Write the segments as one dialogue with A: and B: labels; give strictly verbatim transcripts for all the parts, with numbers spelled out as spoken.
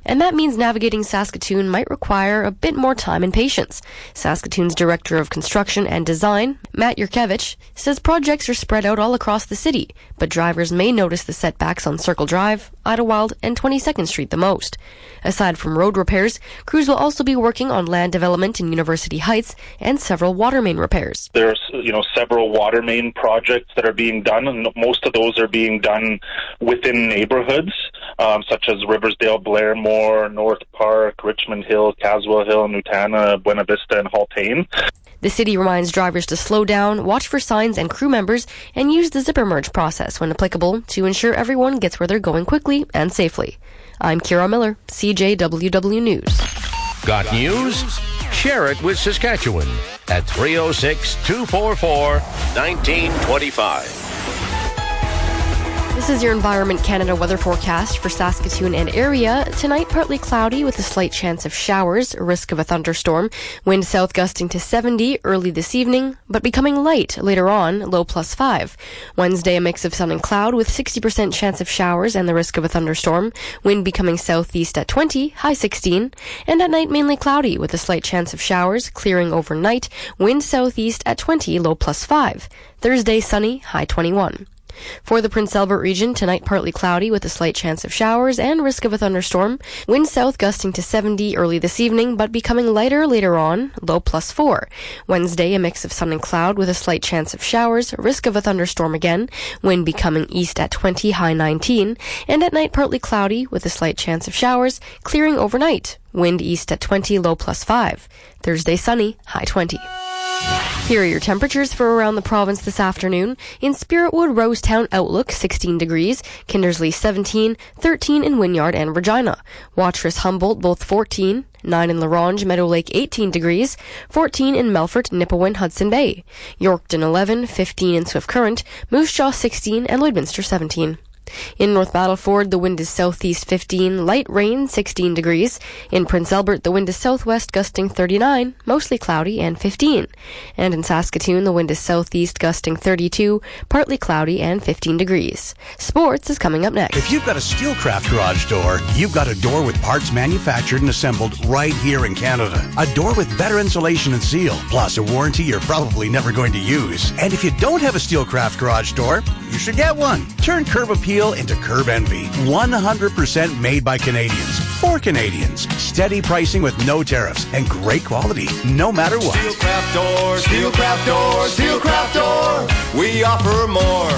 A: and that means navigating Saskatoon might require a bit more time and patience. Saskatoon's Director of Construction and Design, Matt Yurkevich, says projects are spread out all across the city, but drivers may notice the setbacks on Circle Drive, Idlewild, and twenty-second Street the most. Aside from road repairs, crews will also be working on land development in University Heights and several water main repairs.
B: There's, you know, several water main projects that are being done, and most of those are being done within neighborhoods, um, such as Riversdale, Blairmore, North Park, Richmond Hill, Caswell Hill, Nutana, Buena Vista, and Haltane.
A: The city reminds drivers to slow down, watch for signs and crew members, and use the zipper merge process when applicable to ensure everyone gets where they're going quickly and safely. I'm Kira Miller, C J W W News.
C: Got news? Share it with Saskatchewan at three oh six, two four four, one nine two five.
A: This is your Environment Canada weather forecast for Saskatoon and area. Tonight, partly cloudy with a slight chance of showers, risk of a thunderstorm. Wind south gusting to seventy early this evening, but becoming light later on, low plus five. Wednesday, a mix of sun and cloud with sixty percent chance of showers and the risk of a thunderstorm. Wind becoming southeast at twenty, high sixteen. And at night, mainly cloudy with a slight chance of showers, clearing overnight. Wind southeast at twenty, low plus five. Thursday, sunny, high twenty-one. For the Prince Albert region, tonight partly cloudy with a slight chance of showers and risk of a thunderstorm. Wind south gusting to seventy early this evening, but becoming lighter later on, low plus four. Wednesday, a mix of sun and cloud with a slight chance of showers, risk of a thunderstorm again. Wind becoming east at twenty, high nineteen. And at night, partly cloudy with a slight chance of showers, clearing overnight. Wind east at twenty, low plus five. Thursday, sunny, high twenty. Here are your temperatures for around the province this afternoon. In Spiritwood, Rosetown, Outlook, sixteen degrees. Kindersley, seventeen. thirteen in Wynyard and Regina. Watrous, Humboldt, both fourteen. nine in La Ronge, Meadow Lake, eighteen degrees. fourteen in Melfort, Nipawin, Hudson Bay. Yorkton, eleven. fifteen in Swift Current. Moose Jaw, sixteen. And Lloydminster, seventeen. In North Battleford, the wind is southeast fifteen, light rain sixteen degrees. In Prince Albert, the wind is southwest gusting thirty-nine, mostly cloudy and fifteen. And in Saskatoon, the wind is southeast gusting thirty-two, partly cloudy and fifteen degrees. Sports is coming up next.
D: If you've got a Steelcraft garage door, you've got a door with parts manufactured and assembled right here in Canada. A door with better insulation and seal, plus a warranty you're probably never going to use. And if you don't have a Steelcraft garage door, you should get one. Turn Curb Appeal into Curb Envy. one hundred percent made by Canadians. For Canadians. Steady pricing with no tariffs and great quality, no matter what.
E: Steelcraft Door, Steelcraft Door, Steelcraft Door. We offer more.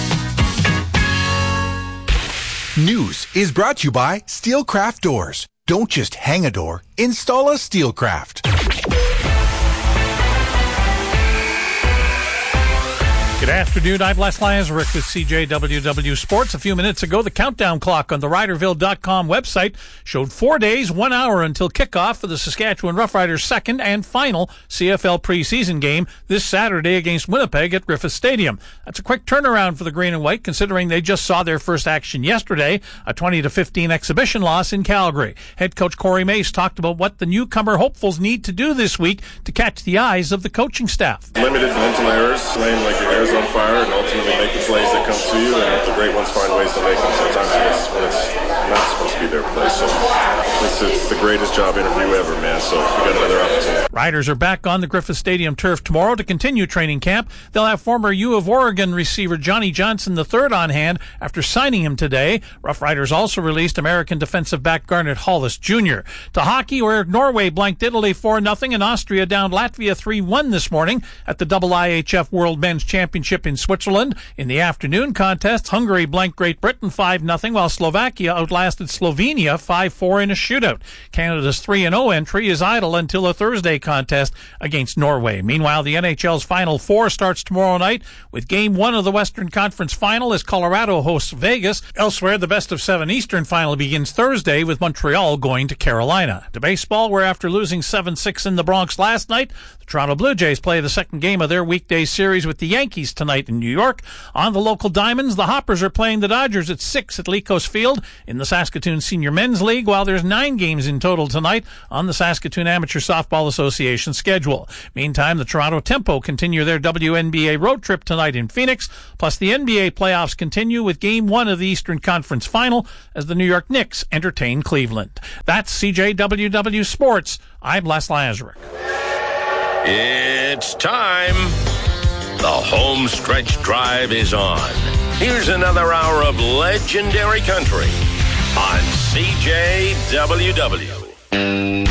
F: News is brought to you by Steelcraft Doors. Don't just hang a door, install a Steelcraft.
G: Good afternoon. I'm Les Lazaruk with C J W W Sports. A few minutes ago, the countdown clock on the Riderville dot com website showed four days, one hour until kickoff for the Saskatchewan Roughriders' second and final C F L preseason game this Saturday against Winnipeg at Griffith Stadium. That's a quick turnaround for the Green and White, considering they just saw their first action yesterday, a twenty to fifteen exhibition loss in Calgary. Head coach Corey Mace talked about what the newcomer hopefuls need to do this week to catch the eyes of the coaching staff.
H: Limited mental errors, playing like your hair's on fire, and ultimately make the plays that come to you, and the great ones find ways to make them sometimes when it's, when it's not supposed to be their play. So this is the greatest job interview ever, man, so we got another opportunity.
G: Riders are back on the Griffith Stadium turf tomorrow to continue training camp. They'll have former U of Oregon receiver Johnny Johnson the third on hand after signing him today. Rough Riders also released American defensive back Garnet Hollis Junior To hockey, where Norway blanked Italy four nothing and Austria downed Latvia three one this morning at the double I H F World Men's Championship in Switzerland. In the afternoon contests, Hungary blanked Great Britain five nothing, while Slovakia outlasted Slovenia five four in a shootout. Canada's three and oh entry is idle until a Thursday contest against Norway. Meanwhile, the N H L's Final Four starts tomorrow night with Game one of the Western Conference Final as Colorado hosts Vegas. Elsewhere, the best of seven Eastern Final begins Thursday with Montreal going to Carolina. To baseball, where after losing seven six in the Bronx last night, the Toronto Blue Jays play the second game of their weekday series with the Yankees tonight in New York. On the local diamonds, the Hoppers are playing the Dodgers at six at Lecos Field in the Saskatoon Senior Men's League, while there's nine nine games in total tonight on the Saskatoon Amateur Softball Association schedule. Meantime, the Toronto Tempo continue their W N B A road trip tonight in Phoenix, plus the N B A playoffs continue with Game one of the Eastern Conference Final as the New York Knicks entertain Cleveland. That's C J W W Sports. I'm Les Lazaruk.
C: It's time. The home stretch drive is on. Here's another hour of legendary country on C J W W.